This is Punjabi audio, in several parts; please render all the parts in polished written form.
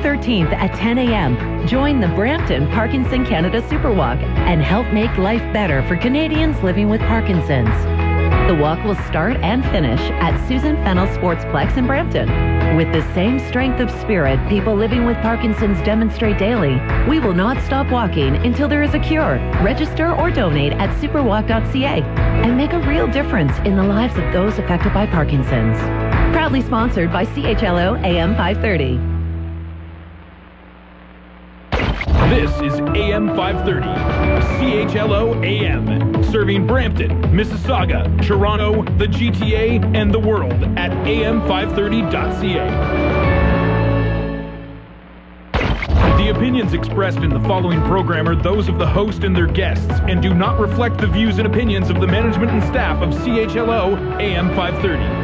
13th at 10 a.m., join the Brampton Parkinson Canada Superwalk and help make life better for Canadians living with Parkinson's. The walk will start and finish at Susan Fennell Sportsplex in Brampton. With the same strength of spirit people living with Parkinson's demonstrate daily, we will not stop walking until there is a cure. Register or donate at superwalk.ca and make a real difference in the lives of those affected by Parkinson's. Proudly sponsored by CHLO AM 530. This is AM 530, CHLO AM, serving Brampton, Mississauga, Toronto, the GTA, and the world at am530.ca. The opinions expressed in the following program are those of the host and their guests and do not reflect the views and opinions of the management and staff of CHLO AM 530.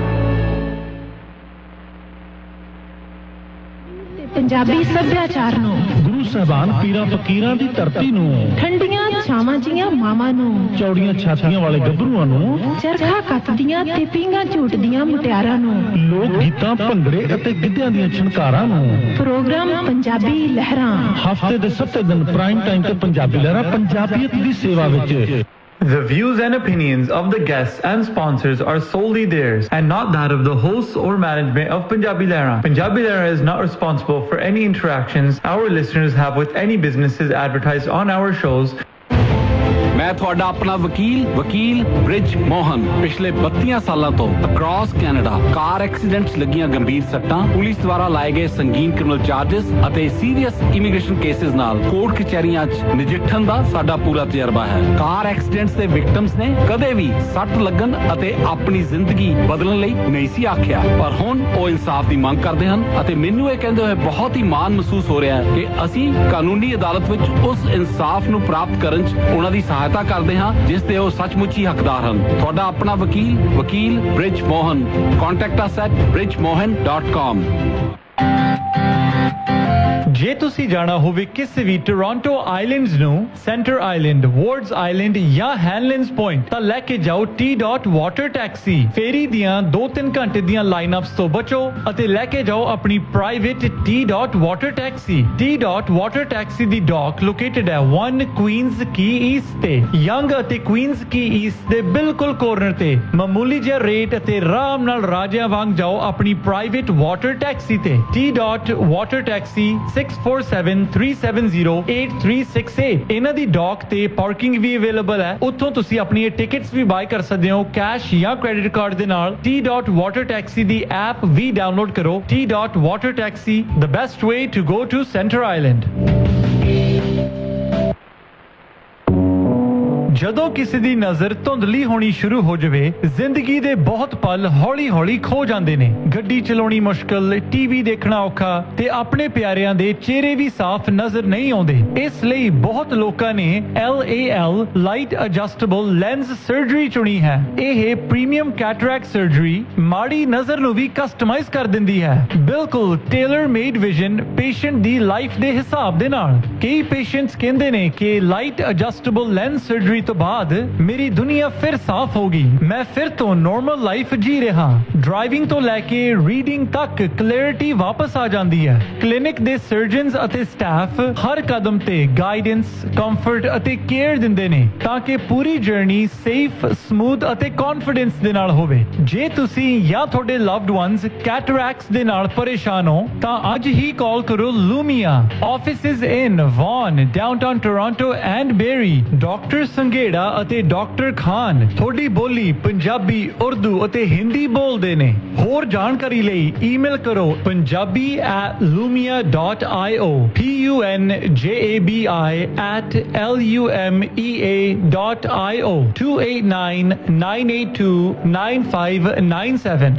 Punjabi ਸੱਭਿਆਚਾਰ ਨੂੰ ਗੁਰੂ ਸਾਹਿਬਾਨ ਪੀਰਾਂ ਫਕੀਰਾਂ ਦੀ ਧਰਤੀ ਨੂੰ ਠੰਡੀਆਂ ਛਾਵਾਂ ਜੀਆਂ ਮਾਵਾਂ ਨੂੰ ਚੌੜੀਆਂ ਛਾਤੀਆਂ ਵਾਲੇ ਗੱਭਰੂਆਂ ਨੂੰ ਚਰਖਾ ਕੱਤਦੀਆਂ ਤੇ ਪੀਂਘਾਂ ਝੂਟਦੀਆਂ ਮੁਟਿਆਰਾਂ ਨੂੰ ਲੋਕ ਗੀਤਾਂ ਭੰਗੜੇ ਅਤੇ ਗਿੱਧਿਆਂ ਦੀਆਂ ਛਣਕਾਰਾਂ ਨੂੰ ਪ੍ਰੋਗਰਾਮ ਪੰਜਾਬੀ ਲਹਿਰਾਂ ਹਫ਼ਤੇ ਦੇ 7 ਦਿਨ ਪ੍ਰਾਈਮ ਟਾਈਮ ਤੇ ਪੰਜਾਬੀ ਲਹਿਰਾਂ ਪੰਜਾਬੀਅਤ ਦੀ ਸੇਵਾ ਵਿੱਚ The views and opinions of the guests and sponsors are solely theirs and not that of the hosts or management of Punjabi Lehra. Punjabi Lehra is not responsible for any interactions our listeners have with any businesses advertised on our shows. ਮੈਂ ਤੁਹਾਡਾ ਆਪਣਾ ਵਕੀਲ ਬ੍ਰਿਜ ਮੋਹਨ ਪਿਛਲੇ 32 ਸਾਲਾਂ ਤੋਂ ਅਕ੍ਰੋਸ ਕੈਨੇਡਾ ਕਾਰ ਐਕਸੀਡੈਂਟਸ ਲੱਗੀਆਂ ਗੰਭੀਰ ਸੱਟਾਂ ਪੁਲਿਸ ਦੁਆਰਾ ਲਾਏ ਗਏ ਸੰਗੀਨ ਕ੍ਰਿਮੀਨਲ ਚਾਰजेस ਅਤੇ ਸੀਰੀਅਸ ਇਮੀਗ੍ਰੇਸ਼ਨ ਕੇਸਿਸ ਨਾਲ ਕੋਰਟ ਕਚਹਿਰੀਆਂ 'ਚ ਨਜਿੱਠਣ ਦਾ ਸਾਡਾ ਪੂਰਾ ਤਜਰਬਾ ਹੈ ਕਾਰ ਐਕਸੀਡੈਂਟਸ ਦੇ ਵਿਕਟਮਸ ਨੇ ਕਦੇ ਵੀ ਸੱਟ ਲੱਗਣ ਅਤੇ ਆਪਣੀ ਜ਼ਿੰਦਗੀ ਬਦਲਣ ਲਈ ਨਹੀਂ ਸੀ ਆਖਿਆ ਪਰ ਹੁਣ ਉਹ ਇਨਸਾਫ ਦੀ ਮੰਗ ਕਰਦੇ ਹਨ ਅਤੇ ਮੈਨੂੰ ਇਹ ਕਹਿੰਦੇ ਹੋਏ ਬਹੁਤ ਹੀ ਮਾਣ ਮਹਿਸੂਸ ਹੋ ਰਿਹਾ ਹੈ ਕਿ ਅਸੀਂ ਕਾਨੂੰਨੀ ਅਦਾਲਤ ਵਿੱਚ ਉਸ ਇਨਸਾਫ ਨੂੰ ਪ੍ਰਾਪਤ ਕਰਨ 'ਚ ਉਹਨਾਂ ਦੀ ਸਹਾਇਤਾ ਕਰਦੇ ਹਾਂ ਜਿਸ ਦੇ ਉਹ ਸੱਚਮੁੱਚ ਹੀ ਹੱਕਦਾਰ ਹਨ ਤੁਹਾਡਾ ਆਪਣਾ ਵਕੀਲ bridge Mohan contact us at bridgemohan.com ਜੇ ਤੁਸੀਂ ਜਾਣਾ ਹੋਵੇ ਕਿਸੇ ਵੀ ਟੋਰਾਂਟੋ ਆਈਲੈਂਡਸ ਨੂੰ ਸੈਂਟਰ ਆਈਲੈਂਡ ਵਾਰਡਸ ਆਈਲੈਂਡ ਜਾਂ ਹੈਨਲਿੰਡਸ ਪੁਆਇੰਟ ਤਾਂ ਲੈ ਕੇ ਜਾਓ T ਵਾਟਰ ਟੈਕਸੀ ਫੇਰੀ ਦੀਆਂ 2-3 ਘੰਟੇ ਦੀਆਂ ਲਾਈਨਅਪਸ ਤੋਂ ਬਚੋ ਅਤੇ ਲੈ ਕੇ ਜਾਓ ਆਪਣੀ private T water taxi T water taxi ਦੀ ਡੌਕ ਲੋਕੇਟਡ ਹੈ 1 ਕੁਈਨਜ਼ ਕੀ ਈਸਟ ਤੇ ਯੰਗ ਅਤੇ ਕੁਈਨਜ਼ ਕੀ ਈਸਟ ਦੇ ਬਿਲਕੁਲ ਕੋਰਨਰ ਤੇ ਮਾਮੂਲੀ ਜਿਹਾ ਰੇਟ ਅਤੇ ਆਰਾਮ ਨਾਲ ਰਾਜਿਆਂ ਵਾਂਗ ਜਾਓ ਆਪਣੀ ਪ੍ਰਾਈਵੇਟ ਵਾਟਰ ਟੈਕਸੀ ਤੇ T ਵਾਟਰ ਟੈਕਸੀ 6473708368 ਇਹਨਾਂ ਦੀ ਡੌਕ ਤੇ ਪਾਰਕਿੰਗ ਵੀ ਅਵੇਲੇਬਲ ਹੈ ਉੱਥੋਂ ਤੁਸੀਂ ਆਪਣੀਆਂ ਟਿਕਟਸ ਵੀ ਬਾਈ ਕਰ ਸਕਦੇ ਹੋ ਕੈਸ਼ ਜਾਂ ਕ੍ਰੈਡਿਟ ਕਾਰਡ ਦੇ ਨਾਲ T ਵਾਟਰ ਟੈਕਸੀ ਦੀ ਐਪ ਵੀ ਡਾਊਨਲੋਡ ਕਰੋ T water taxi the best way to go to centre island ਜਦੋਂ ਕਿਸੇ ਦੀ ਨਜ਼ਰ ਧੁੰਦਲੀ ਹੋਣੀ ਸ਼ੁਰੂ ਹੋ ਜਾਵੇ ਜ਼ਿੰਦਗੀ ਦੇ ਬਹੁਤ ਪਲ ਹੌਲੀ-ਹੌਲੀ ਖੋ ਜਾਂਦੇ ਨੇ ਗੱਡੀ ਚਲਾਉਣੀ ਮੁਸ਼ਕਲ ਟੀਵੀ ਦੇਖਣਾ ਔਖਾ ਤੇ ਆਪਣੇ ਪਿਆਰਿਆਂ ਦੇ ਚਿਹਰੇ ਵੀ ਸਾਫ਼ ਨਜ਼ਰ ਨਹੀਂ ਆਉਂਦੇ ਇਸ ਲਈ ਬਹੁਤ ਲੋਕਾਂ ਨੇ LAL light adjustable lens surgery ਚੁਣੀ ਹੈ ਇਹ ਪ੍ਰੀਮੀਅਮ ਕੈਟਰੈਕਟ ਸਰਜਰੀ ਮਾੜੀ ਨਜ਼ਰ ਨੂੰ ਵੀ ਕਸਟਮਾਈਜ਼ ਕਰ ਦਿੰਦੀ ਹੈ ਬਿਲਕੁਲ ਟੇਲਰ ਮੇਡ ਵਿਜ਼ਨ ਪੇਸ਼ੈਂਟ ਦੀ ਲਾਈਫ ਦੇ ਹਿਸਾਬ ਦੇ ਨਾਲ ਕਈ ਪੇਸ਼ੈਂਟਸ ਕਹਿੰਦੇ ਨੇ ਕਿ ਲਾਈਟ ਐਡਜਸਟੇਬਲ ਲੈਂਸ ਸਰਜਰੀ ਤੋਂ ਬਾਅਦ ਮੇਰੀ ਦੁਨੀਆ ਫਿਰ ਸਾਫ਼ ਹੋ ਗਈ ਮੈਂ ਫਿਰ ਤੋਂ ਨਾਰਮਲ ਲਾਈਫ ਜੀ ਰਿਹਾ ਡਰਾਈਵਿੰਗ ਤੋਂ ਲੈ ਕੇ ਰੀਡਿੰਗ ਤੱਕ ਕਲੈਰਿਟੀ ਵਾਪਸ ਆ ਜਾਂਦੀ ਹੈ ਕਲੀਨਿਕ ਦੇ ਸਰਜਨਸ ਅਤੇ ਸਟਾਫ ਹਰ ਕਦਮ ਤੇ ਗਾਈਡੈਂਸ ਕੰਫਰਟ ਅਤੇ ਕੇਅਰ ਦਿੰਦੇ ਨੇ ਤਾਂ ਕਿ ਪੂਰੀ ਜਰਨੀ ਸੇਫ ਸਮੂਥ ਅਤੇ ਕੌਨਫੀਡੈਂਸ ਦੇ ਨਾਲ ਹੋਵੇ ਜੇ ਤੁਸੀਂ ਜਾਂ ਤੁਹਾਡੇ ਲਵਡ ਵਨਸ ਕੈਟਰੈਕਟਸ ਦੇ ਨਾਲ ਪਰੇਸ਼ਾਨ ਹੋ ਤਾਂ ਅੱਜ ਹੀ ਕਾਲ ਕਰੋ ਲੂਮੀਆ offices in won downtown Toronto and berry doctor Sanghera ਅਤੇ ਡਾਕਟਰ ਖਾਨ ਤੁਹਾਡੀ ਬੋਲੀ ਪੰਜਾਬੀ ਉਰਦੂ ਅਤੇ ਹਿੰਦੀ ਬੋਲਦੇ ਨੇ ਹੋਰ ਜਾਣਕਾਰੀ ਲਈ ਈਮੇਲ ਕਰੋ punjabi@lumia.io punjabi@lumea.io 289-982-9597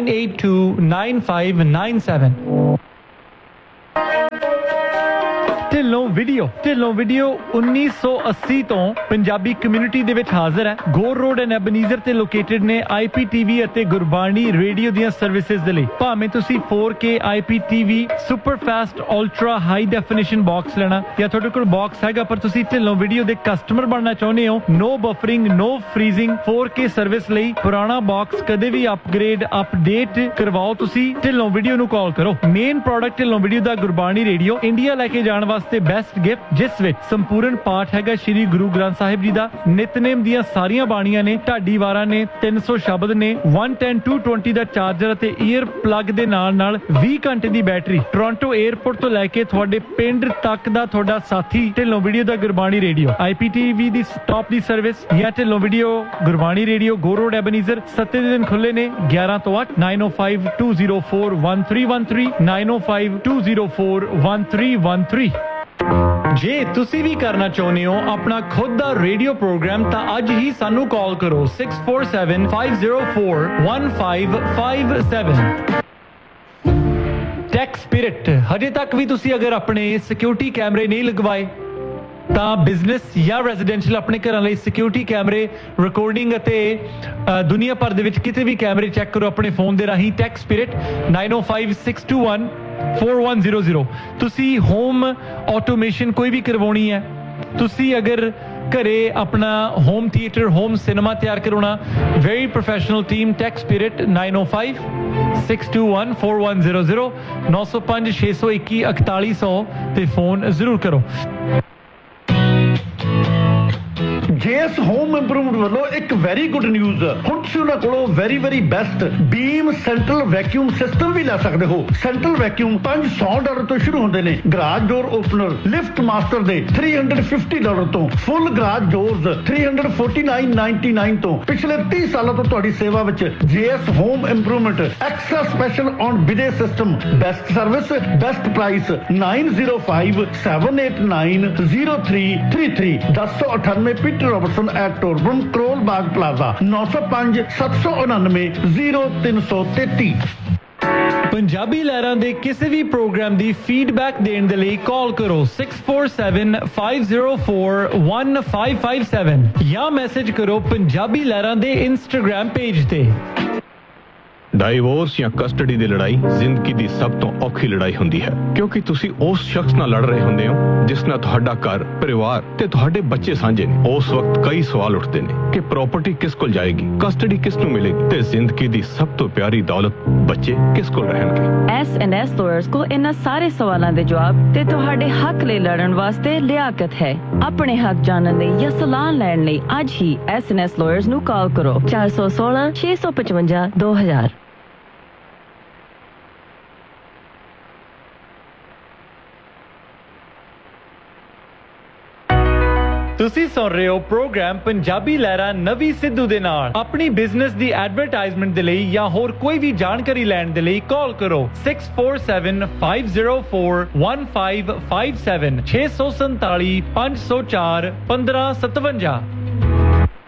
289-982-9597 ਢਿੱਲੋਂ ਵੀਡੀਓ 1980 ਤੋਂ ਪੰਜਾਬੀ ਕਮਿਊਨਿਟੀ ਦੇ ਵਿੱਚ ਹਾਜ਼ਰ ਹੈ। ਗੋਰ ਰੋਡ ਐਂਡ ਐਬਨੀਜ਼ਰ ਤੇ ਲੋਕੇਟਡ ਨੇ IPTV ਅਤੇ ਗੁਰਬਾਣੀ ਰੇਡੀਓ ਦੀਆਂ ਸਰਵਿਸਿਜ਼ ਦੇ ਲਈ। ਭਾਵੇਂ ਤੁਸੀਂ 4K IPTV super fast ultra high definition box ਲੈਣਾ ਜਾਂ ਤੁਹਾਡੇ ਕੋਲ ਬਾਕਸ ਹੈਗਾ ਪਰ ਤੁਸੀਂ ਢਿੱਲੋਂ ਵੀਡੀਓ ਦੇ ਕਸਟਮਰ ਬਣਨਾ ਚਾਹੁੰਦੇ ਹੋ, ਨੋ ਬਫਰਿੰਗ ਨੋ ਫਰੀਜ਼ਿੰਗ 4K ਸਰਵਿਸ ਲਈ ਪੁਰਾਣਾ ਬਾਕਸ ਕਦੇ ਵੀ ਅਪਗ੍ਰੇਡ ਅਪਡੇਟ ਕਰਵਾਓ ਤੁਸੀਂ ਢਿੱਲੋਂ ਵੀਡੀਓ ਨੂੰ ਕਾਲ ਕਰੋ। ਮੇਨ ਪ੍ਰੋਡਕਟ ਢਿੱਲੋਂ ਵੀਡੀਓ ਦਾ ਗੁਰਬਾਣੀ ਰੇਡੀਓ, ਇੰਡੀਆ ਲੈ ਕੇ ਜਾਣ ਵਾਸਤੇ ਬੈਸਟ ਗਿਫਟ ਜਿਸ ਵਿੱਚ ਸੰਪੂਰਨ ਪਾਠ ਹੈਗਾ ਸ਼੍ਰੀ ਗੁਰੂ ਗ੍ਰੰਥ ਸਾਹਿਬ ਜੀ ਦਾ, ਨਿਤਨੇਮ ਦੀਆਂ ਸਾਰੀਆਂ ਬਾਣੀਆਂ ਨੇ, ਢਾਡੀ ਵਾਰਾਂ ਨੇ, 300 ਸ਼ਬਦ ਨੇ, 110 220 ਦਾ ਚਾਰਜਰ ਅਤੇ ਈਅਰ ਪਲੱਗ ਦੇ ਨਾਲ 20 ਘੰਟੇ ਦੀ ਬੈਟਰੀ। ਟੋਰਾਂਟੋ 에ਅਰਪੋਰਟ ਤੋਂ ਲੈ ਕੇ ਤੁਹਾਡੇ ਪਿੰਡ ਤੱਕ ਦਾ ਤੁਹਾਡਾ ਸਾਥੀ ਢਿੱਲੋਂ ਵੀਡੀਓ ਦਾ ਗੁਰਬਾਣੀ ਰੇਡੀਓ। IPTV ਦੀ ਸਟਾਪ ਦੀ ਸਰਵਿਸ ਜਾਂ ਢਿੱਲੋਂ ਵੀਡੀਓ ਗੁਰਬਾਣੀ ਰੇਡੀਓ ਗੋ ਰੋਡ ਐਬਨੀਜ਼ਰ 7 ਦਿਨ ਖੁੱਲੇ ਨੇ 11 ਤੋਂ 8 9052041313 9052041313। ਜੇ ਤੁਸੀਂ ਵੀ ਕਰਨਾ ਚਾਹੁੰਦੇ ਹੋ ਆਪਣਾ ਖੁਦ ਦਾ ਰੇਡੀਓ ਪ੍ਰੋਗਰਾਮ ਤਾਂ ਅੱਜ ਹੀ ਸਾਨੂੰ ਕਾਲ ਕਰੋ 6475041557। ਟੈਕ ਸਪਿਰਿਟ, ਹਜੇ ਤੱਕ ਵੀ ਤੁਸੀਂ ਅਗਰ ਆਪਣੇ ਸਿਕਿਉਰਿਟੀ ਕੈਮਰੇ ਨਹੀਂ ਲਗਵਾਏ ਤਾਂ ਬਿਜ਼ਨਸ ਜਾਂ ਰੈਜ਼ੀਡੈਂਸ਼ੀਅਲ ਆਪਣੇ ਘਰਾਂ ਲਈ ਸਿਕਿਉਰਿਟੀ ਕੈਮਰੇ ਰਿਕਾਰਡਿੰਗ ਅਤੇ ਦੁਨੀਆ ਭਰ ਦੇ ਵਿੱਚ ਕਿਤੇ ਵੀ ਕੈਮਰੇ ਚੈੱਕ ਕਰੋ ਆਪਣੇ ਫੋਨ ਦੇ ਰਾਹੀਂ। Tech spirit 9056214100। ਤੁਸੀਂ ਹੋਮ ਆਟੋਮੇਸ਼ਨ ਕੋਈ ਵੀ ਕਰਵਾਉਣੀ ਹੈ, ਤੁਸੀਂ ਅਗਰ ਘਰੇ ਆਪਣਾ ਹੋਮ ਥੀਏਟਰ ਹੋਮ ਸਿਨੇਮਾ ਤਿਆਰ ਕਰਾਉਣਾ, very professional team tech spirit 9056214100 905 621 4100 ਤੇ ਫੋਨ ਜ਼ਰੂਰ ਕਰੋ। ਜੇਐਸ ਹੋਮ ਇੰਪਰੂਵਮੈਂਟ ਵੱਲੋਂ ਇੱਕ ਵੈਰੀ ਗੁੱਡ ਨਿਊਜ਼, ਹੁਣ ਤੁਸੀਂ ਉਹਨਾਂ ਕੋਲੋਂ ਵੈਰੀ ਬੈਸਟ ਬੀਮ ਸੈਂਟਰਲ ਵੈਕਿਊਮ ਸਿਸਟਮ ਵੀ ਲੈ ਸਕਦੇ ਹੋ। ਸੈਂਟਰਲ ਵੈਕਿਊਮ $500 ਤੋਂ ਸ਼ੁਰੂ ਹੁੰਦੇ ਨੇ। ਗਰਾਜ ਡੋਰ ਓਪਨਰ ਲਿਫਟ ਮਾਸਟਰ ਦੇ $350 ਤੋਂ, ਫੁੱਲ ਗਰਾਜ ਡੋਰਸ $349.99 ਤੋਂ। ਪਿਛਲੇ 30 ਸਾਲਾਂ ਤੋਂ ਤੁਹਾਡੀ ਸੇਵਾ ਵਿੱਚ JS home improvement extra special on ਬਿਡੇ system, best service, best price 9050890333 1098 Peter Robertson at ਟੋਰਬਨ Karol Bagh plaza 905 799 0333। Punjabi ਲਹਿਰਾਂ ਦੇ ਕਿਸੇ ਵੀ ਪ੍ਰੋਗਰਾਮ ਦੀ ਫੀਡਬੈਕ ਦੇਣ ਦੇ ਲਈ ਕਾਲ ਕਰੋ 6475041557 ਜਾਂ ਮੈਸੇਜ ਕਰੋ ਪੰਜਾਬੀ ਲਹਿਰਾਂ ਦੇ ਇੰਸਟਾਗ੍ਰਾਮ ਪੇਜ ਤੇ। ਡਾਈਵੋਰਸ ਜਾਂ ਕਸਟਡੀ ਦੀ ਲੜਾਈ ਜ਼ਿੰਦਗੀ ਦੀ ਸਭ ਤੋਂ ਔਖੀ ਲੜਾਈ ਹੁੰਦੀ ਹੈ, ਕਿਉਂਕਿ ਤੁਸੀਂ ਉਸ ਸ਼ਖਸ ਨਾਲ ਲੜ ਰਹੇ ਹੁੰਦੇ ਹੋ ਜਿਸ ਨਾਲ ਤੁਹਾਡਾ ਘਰ, ਪਰਿਵਾਰ ਤੇ ਤੁਹਾਡੇ ਬੱਚੇ ਸਾਂਝੇ ਨੇ। ਉਸ ਵਕਤ ਕਈ ਸਵਾਲ ਉੱਠਦੇ ਨੇ ਕਿ ਪ੍ਰਾਪਰਟੀ ਕਿਸ ਕੋਲ ਜਾਏਗੀ, ਕਸਟਡੀ ਕਿਸ ਨੂੰ ਮਿਲੇਗੀ ਤੇ ਜ਼ਿੰਦਗੀ ਦੀ ਸਭ ਤੋਂ ਪਿਆਰੀ ਦੌਲਤ ਬੱਚੇ ਕਿਸ ਕੋਲ ਰਹਿਣਗੇ। S&S ਲਾਇਰਸ ਕੋਲ ਇਹਨਾਂ ਸਾਰੇ ਸਵਾਲਾਂ ਦੇ ਜਵਾਬ ਤੇ ਤੁਹਾਡੇ ਹੱਕ ਲਈ ਲੜਨ ਵਾਸਤੇ ਲਿਆਕਤ ਹੈ। ਆਪਣੇ ਹੱਕ ਜਾਣਨ ਲਈ ਜਾਂ ਸਲਾਹ ਲੈਣ ਲਈ ਅੱਜ ਹੀ S&S ਲਾਇਰਸ ਨੂੰ ਕਾਲ ਕਰੋ 416 655 2000। ਤੁਸੀਂ ਸੁਣ ਰਹੇ ਹੋ ਪ੍ਰੋਗਰਾਮ ਪੰਜਾਬੀ ਲਹਿਰਾਂ ਨਵੀਂ ਸਿੱਧੂ ਦੇ ਨਾਲ। ਆਪਣੀ ਬਿਜ਼ਨਸ ਦੀ ਐਡਵਰਟਾਈਜ਼ਮੈਂਟ ਦੇ ਲਈ ਜਾਂ ਹੋਰ ਕੋਈ ਵੀ ਜਾਣਕਾਰੀ ਲੈਣ ਦੇ ਲਈ ਕਾਲ ਕਰੋ 6475041557 647 504 1557